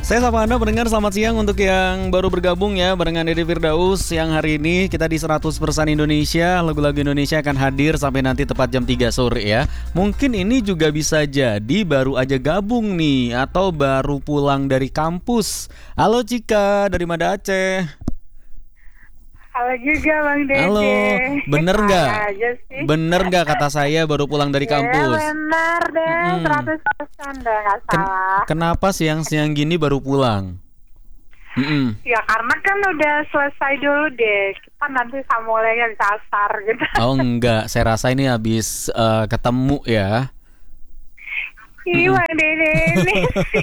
Saya sapa Anda pendengar, selamat siang untuk yang baru bergabung ya barengan Dede Firdaus. Yang hari ini kita di 100% Indonesia, lagu-lagu Indonesia akan hadir sampai nanti tepat jam 3 sore ya. Mungkin ini juga bisa jadi baru aja gabung nih atau baru pulang dari kampus. Halo Cika dari Mada Aceh. Halo juga Bang Dede. Halo, bener nggak? Bener nggak kata saya baru pulang dari kampus? Bener deh, 100% deh, nggak salah. Kenapa siang-siang gini baru pulang? Ya karena kan udah selesai dulu deh. Kita nanti mulainya bisa asar gitu. Oh enggak, saya rasa ini habis ketemu ya. Ih Bang Dede ini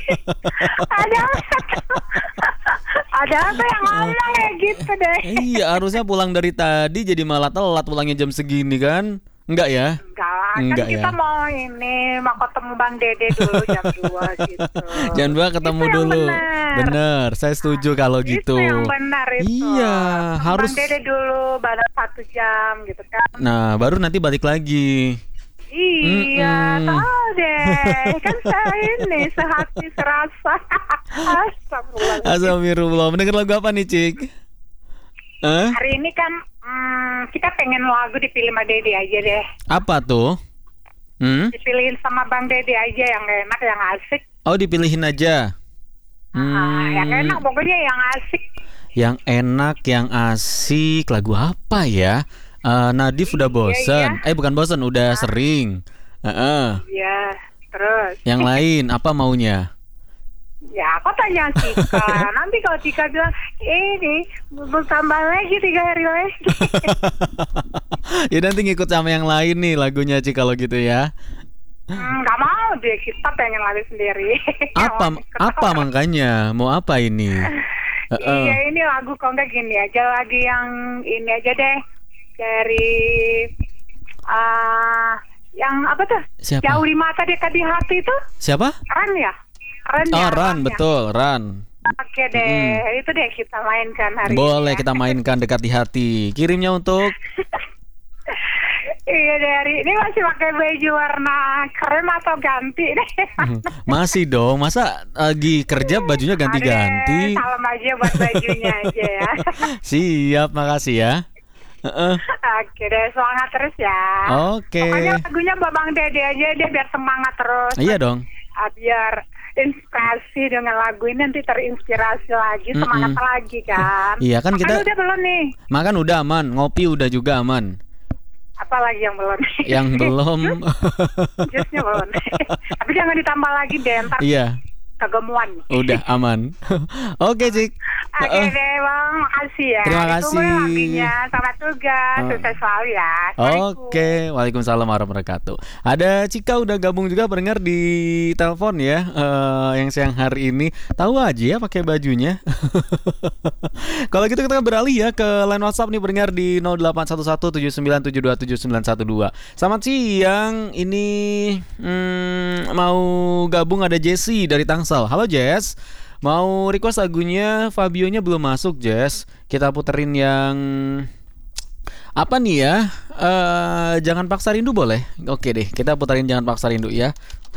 ada apa yang ngomong ya gitu deh. Iya, harusnya pulang dari tadi jadi malah telat pulangnya jam segini kan? Enggak ya? Enggak lah, Enggak kan kita ya? mau ketemu Bang Dede dulu jam 2 gitu. Jam 2 ketemu Itu yang dulu. benar. Bener, saya setuju kalau gitu. Itu yang benar itu. Iya, Ketemu harus. Bang Dede dulu bareng 1 jam gitu kan. Nah, baru nanti balik lagi. Iya, tahu deh. Kan saya ini sehati serasa. Astagfirullah. Astagfirullah. Mendengar lagu apa nih, Cik? Hari ini kan kita pengen lagu dipilih sama Dede aja deh. Apa tuh? Dipilihin sama Bang Dede aja yang enak, yang asik. Oh, dipilihin aja. Yang enak pokoknya yang asik. Yang enak, yang asik. Lagu apa ya? Nadif udah bosan. Iya. Bukan bosan, udah sering. Iya, terus. Yang lain apa maunya? Ya, aku tanya Cika. Nanti kalau Cika bilang, ini tambah lagi 3 hari lagi. Ya nanti ngikut sama yang lain nih lagunya Cik kalau gitu ya. Gak mau deh, kita pengen lagu sendiri. Apa makanya? Mau apa ini? Iya, ini lagu kok enggak gini aja, lagi yang ini aja deh. Dari yang apa tuh? Siapa? Jauh di mata dekat di hati itu. Siapa? Ran ya? Ran ya? Oh, Ran, Ran ya? betul, Ran. Oke deh, itu deh kita mainkan hari Boleh ini ya. kita mainkan dekat di hati. Kirimnya untuk Iya dari ini masih pakai baju warna krem atau ganti deh? masih dong. Masa lagi kerja bajunya ganti-ganti? Salam aja buat bajunya aja ya. Siap, makasih ya. Oke deh, semangat terus ya. Oke. Pokoknya lagunya buat Bang Dede aja deh biar semangat terus. Iya dong. Biar inspirasi dengan lagu ini nanti terinspirasi lagi, semangat lagi kan. Iya kan kita. Makan udah belum nih? Makan udah aman, ngopi udah juga aman. Apa lagi yang belum? Yang belum. Jusnya belum. Tapi jangan ditambah lagi deh, ntar Iya. kegemuan. Udah aman. Oke, Cik. Oke deh Bang, makasih ya. Terima kasih. Ditunggu lagunya. Selamat tugas, sukses selalu ya. Oke, waalaikumsalam warahmatullahi wabarakatuh. Ada Cika udah gabung juga pendengar di telepon ya, yang siang hari ini. Tahu aja ya pakai bajunya. Kalau gitu kita beralih ya ke line WhatsApp nih pendengar di 081179727912. Selamat siang, ini mau gabung ada Jessie dari Tangsel. Halo Jess. Mau request lagunya Fabionya belum masuk Jess. Kita puterin yang apa nih ya? Jangan Paksa Rindu boleh? Oke deh, kita puterin Jangan Paksa Rindu ya.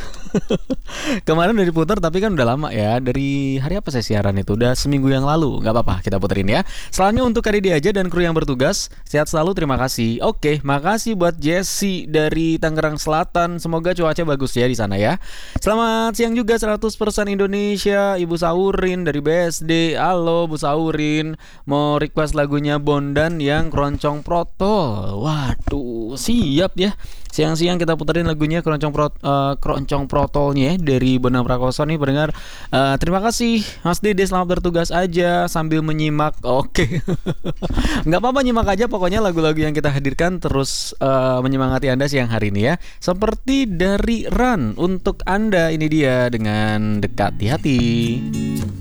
Kemarin udah diputar tapi kan udah lama ya. Dari hari apa saya siaran itu? Udah seminggu yang lalu. Gak apa-apa, kita puterin ya. Selanjutnya untuk Kak Dede aja dan kru yang bertugas. Sehat selalu, terima kasih. Oke, makasih buat Jessie dari Tangerang Selatan. Semoga cuaca bagus ya di sana ya. Selamat siang juga 100% Indonesia. Ibu Saurin dari BSD. Halo Bu Saurin. Mau request lagunya Bondan yang Keroncong Protol. Waduh, siap ya. Siang-siang kita puterin lagunya Keroncong Protolnya dari Bonang Prakoso nih pendengar. Terima kasih Mas Dede, selamat bertugas aja sambil menyimak. Oke. Nggak apa-apa, nyimak aja pokoknya lagu-lagu yang kita hadirkan terus menyemangati Anda siang hari ini ya. Seperti dari Ran untuk Anda, ini dia dengan Dekat di Hati.